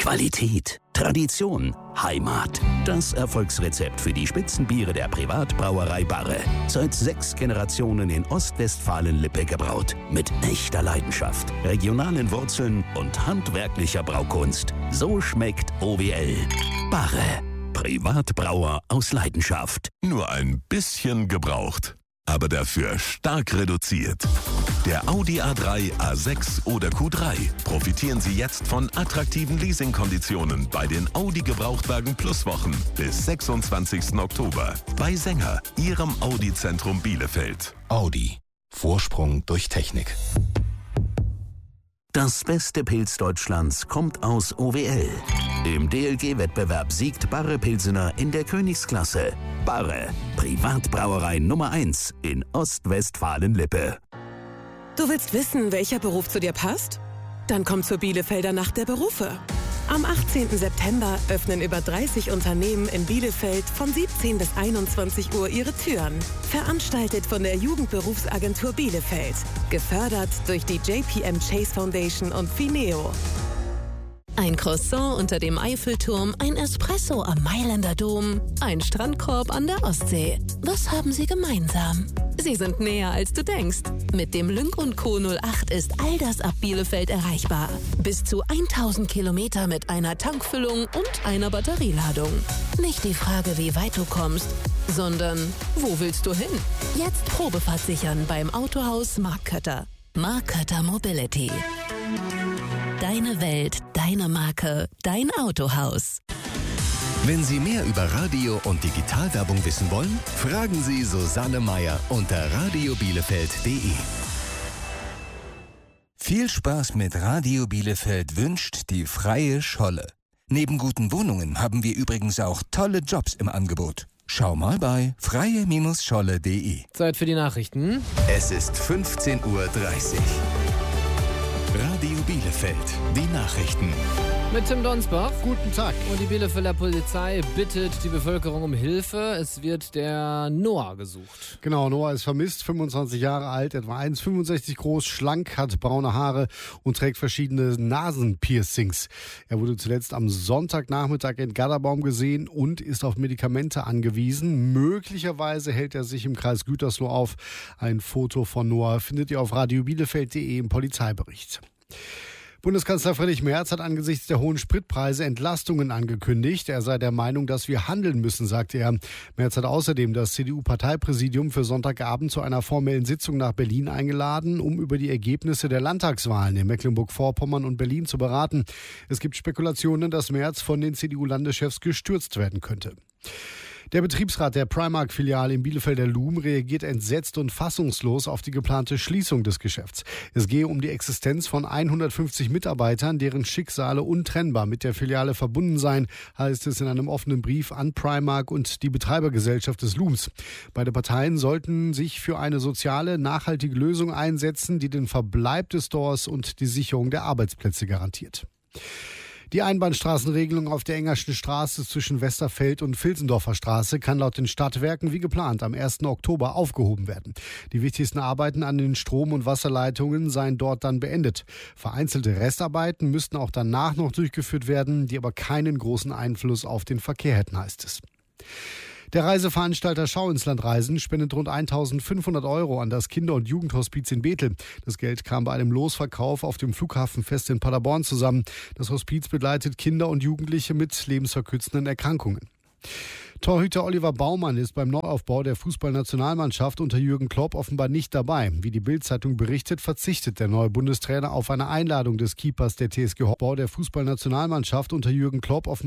Qualität, Tradition, Heimat. Das Erfolgsrezept für die Spitzenbiere der Privatbrauerei Barre. Seit 6 Generationen in Ostwestfalen-Lippe gebraut. Mit echter Leidenschaft, regionalen Wurzeln und handwerklicher Braukunst. So schmeckt OWL. Barre. Privatbrauer aus Leidenschaft. Nur ein bisschen gebraucht, aber dafür stark reduziert. Der Audi A3, A6 oder Q3. Profitieren Sie jetzt von attraktiven Leasingkonditionen bei den Audi Gebrauchtwagen Plus Wochen bis 26. Oktober. Bei Sänger, Ihrem Audi-Zentrum Bielefeld. Audi. Vorsprung durch Technik. Das beste Pilz Deutschlands kommt aus OWL. Im DLG-Wettbewerb siegt Barre Pilsener in der Königsklasse. Barre, Privatbrauerei Nummer 1 in Ostwestfalen-Lippe. Du willst wissen, welcher Beruf zu dir passt? Dann komm zur Bielefelder Nacht der Berufe. Am 18. September öffnen über 30 Unternehmen in Bielefeld von 17 bis 21 Uhr ihre Türen. Veranstaltet von der Jugendberufsagentur Bielefeld. Gefördert durch die JPM Chase Foundation und Fineo. Ein Croissant unter dem Eiffelturm, ein Espresso am Mailänder Dom, ein Strandkorb an der Ostsee. Was haben sie gemeinsam? Sie sind näher, als du denkst. Mit dem Lynk & Co. 08 ist all das ab Bielefeld erreichbar. Bis zu 1000 Kilometer mit einer Tankfüllung und einer Batterieladung. Nicht die Frage, wie weit du kommst, sondern wo willst du hin? Jetzt Probefahrt sichern beim Autohaus Mark Kötter. Mark Kötter Mobility. Deine Welt, deine Marke, dein Autohaus. Wenn Sie mehr über Radio- und Digitalwerbung wissen wollen, fragen Sie Susanne Meier unter radiobielefeld.de. Viel Spaß mit Radio Bielefeld wünscht die Freie Scholle. Neben guten Wohnungen haben wir übrigens auch tolle Jobs im Angebot. Schau mal bei freie-scholle.de. Zeit für die Nachrichten. Es ist 15:30 Uhr. Radio Bielefeld, die Nachrichten. Mit Tim Donsbach. Guten Tag. Und die Bielefelder Polizei bittet die Bevölkerung um Hilfe. Es wird der Noah gesucht. Genau, Noah ist vermisst, 25 Jahre alt, etwa 1,65 groß, schlank, hat braune Haare und trägt verschiedene Nasenpiercings. Er wurde zuletzt am Sonntagnachmittag in Garderbaum gesehen und ist auf Medikamente angewiesen. Möglicherweise hält er sich im Kreis Gütersloh auf. Ein Foto von Noah findet ihr auf radiobielefeld.de im Polizeibericht. Bundeskanzler Friedrich Merz hat angesichts der hohen Spritpreise Entlastungen angekündigt. Er sei der Meinung, dass wir handeln müssen, sagte er. Merz hat außerdem das CDU-Parteipräsidium für Sonntagabend zu einer formellen Sitzung nach Berlin eingeladen, um über die Ergebnisse der Landtagswahlen in Mecklenburg-Vorpommern und Berlin zu beraten. Es gibt Spekulationen, dass Merz von den CDU-Landeschefs gestürzt werden könnte. Der Betriebsrat der Primark-Filiale im Bielefelder Loom reagiert entsetzt und fassungslos auf die geplante Schließung des Geschäfts. Es gehe um die Existenz von 150 Mitarbeitern, deren Schicksale untrennbar mit der Filiale verbunden seien, heißt es in einem offenen Brief an Primark und die Betreibergesellschaft des Looms. Beide Parteien sollten sich für eine soziale, nachhaltige Lösung einsetzen, die den Verbleib des Stores und die Sicherung der Arbeitsplätze garantiert. Die Einbahnstraßenregelung auf der Engerschen Straße zwischen Westerfeld und Vilsendorfer Straße kann laut den Stadtwerken wie geplant am 1. Oktober aufgehoben werden. Die wichtigsten Arbeiten an den Strom- und Wasserleitungen seien dort dann beendet. Vereinzelte Restarbeiten müssten auch danach noch durchgeführt werden, die aber keinen großen Einfluss auf den Verkehr hätten, heißt es. Der Reiseveranstalter Schau ins Land Reisen spendet rund 1.500 € an das Kinder- und Jugendhospiz in Bethel. Das Geld kam bei einem Losverkauf auf dem Flughafenfest in Paderborn zusammen. Das Hospiz begleitet Kinder und Jugendliche mit lebensverkürzenden Erkrankungen. Torhüter Oliver Baumann ist beim Neuaufbau der Fußballnationalmannschaft unter Jürgen Klopp offenbar nicht dabei. Wie die Bild-Zeitung berichtet, verzichtet der neue Bundestrainer auf eine Einladung des Keepers der TSG Hoffenheim der Fußballnationalmannschaft unter Jürgen Klopp offenbar